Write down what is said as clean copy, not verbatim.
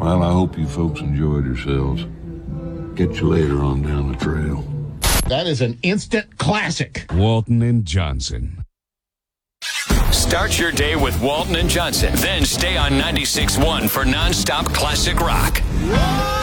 Well, I hope you folks enjoyed yourselves. Get you later on down the trail. That is an instant classic. Walton and Johnson. Start your day with Walton and Johnson. Then stay on 96.1 for nonstop classic rock.